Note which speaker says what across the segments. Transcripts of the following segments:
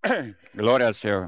Speaker 1: Gloria al Señor.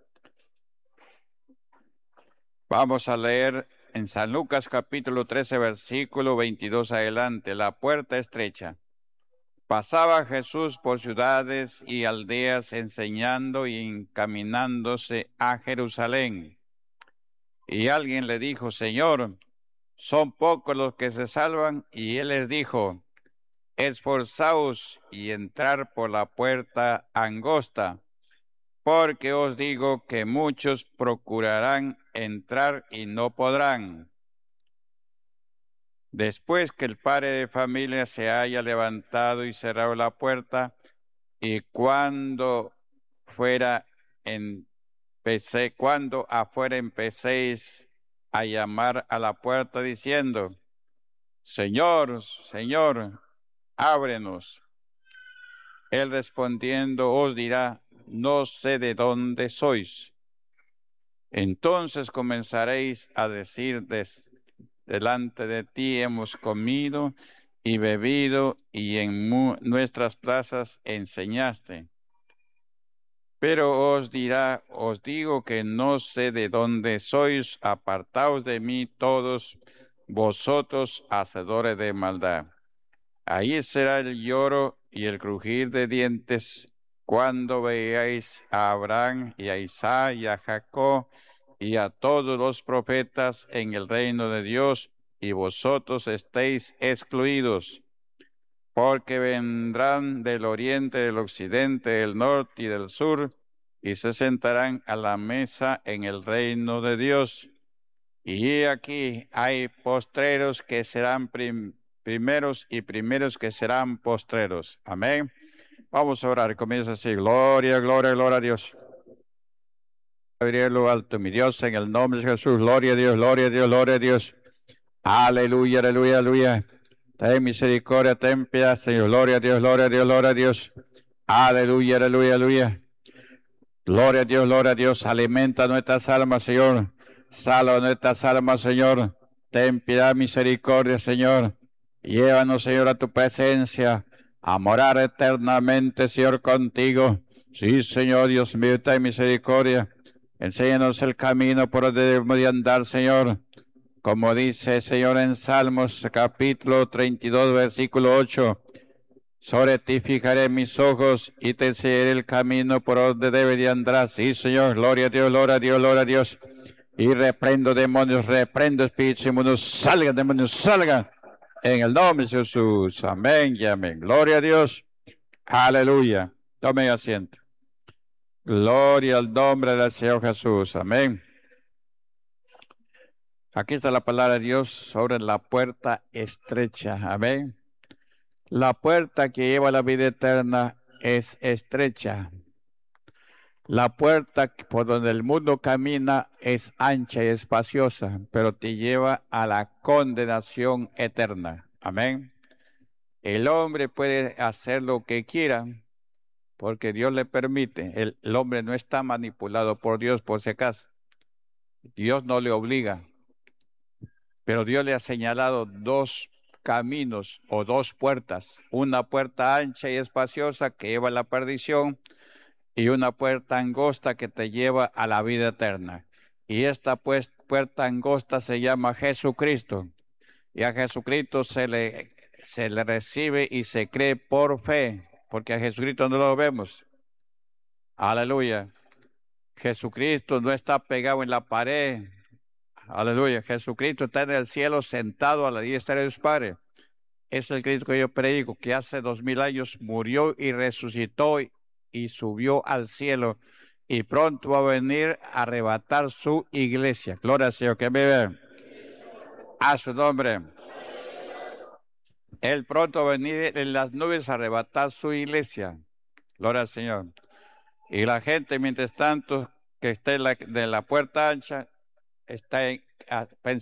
Speaker 1: Vamos a leer en San Lucas capítulo 13, versículo 22 adelante. La puerta estrecha. Pasaba Jesús por ciudades y aldeas enseñando y encaminándose a Jerusalén. Y alguien le dijo: Señor, son pocos los que se salvan. Y él les dijo: esforzaos y entrar por la puerta angosta, porque os digo que muchos procurarán entrar y no podrán. Después que el padre de familia se haya levantado y cerrado la puerta, y cuando afuera empecéis a llamar a la puerta diciendo: Señor, Señor, ábrenos. Él respondiendo os dirá: no sé de dónde sois. Entonces comenzaréis a decir delante de ti hemos comido y bebido, y en nuestras plazas enseñaste. Pero os digo que no sé de dónde sois, apartaos de mí todos vosotros hacedores de maldad. Ahí será el lloro y el crujir de dientes cuando veáis a Abraham y a Isaac y a Jacob y a todos los profetas en el reino de Dios, y vosotros estéis excluidos, porque vendrán del oriente, del occidente, del norte y del sur, y se sentarán a la mesa en el reino de Dios. Y aquí hay postreros que serán primeros, y primeros que serán postreros. Amén. Vamos a orar. Comienza así: gloria, gloria, gloria a Dios. Abriré lo alto, mi Dios, en el nombre de Jesús. Gloria a Dios, gloria a Dios, gloria a Dios. Aleluya, aleluya, aleluya. Ten misericordia, ten piedad, Señor. Gloria a Dios, gloria a Dios, gloria a Dios. Aleluya, aleluya, aleluya. Gloria a Dios, gloria a Dios. Alimenta nuestras almas, Señor. Salva nuestras almas, Señor. Ten piedad, misericordia, Señor. Llévanos, Señor, a tu presencia, a morar eternamente, Señor, contigo. Sí, Señor, Dios mío, ten misericordia. Enséñanos el camino por donde debemos de andar, Señor. Como dice, Señor, en Salmos capítulo 32, versículo 8. Sobre ti fijaré mis ojos y te enseñaré el camino por donde debe de andar. Sí, Señor, gloria a Dios, gloria a Dios, gloria a Dios. Y reprendo demonios, reprendo espíritus inmundos, salgan demonios, salgan. En el nombre de Jesús, amén y amén. Gloria a Dios, aleluya. Tomen asiento. Gloria al nombre del Señor Jesús, amén. Aquí está la palabra de Dios sobre la puerta estrecha, amén. La puerta que lleva a la vida eterna es estrecha. La puerta por donde el mundo camina es ancha y espaciosa, pero te lleva a la condenación eterna. Amén. El hombre puede hacer lo que quiera porque Dios le permite. El hombre no está manipulado por Dios, por si acaso. Dios no le obliga, pero Dios le ha señalado dos caminos o dos puertas. Una puerta ancha y espaciosa que lleva a la perdición, y una puerta angosta que te lleva a la vida eterna. Y esta puerta angosta se llama Jesucristo. Y a Jesucristo se le recibe y se cree por fe, porque a Jesucristo no lo vemos. Aleluya. Jesucristo no está pegado en la pared. Aleluya. Jesucristo está en el cielo sentado a la diestra de su Padre. Es el Cristo que yo predico, que hace 2000 años murió y resucitó y subió al cielo, y pronto va a venir a arrebatar su iglesia. Gloria al Señor, que me ve. A su nombre. Él pronto va a venir en las nubes a arrebatar su iglesia. Gloria al Señor. Y la gente, mientras tanto, que está de la puerta ancha, está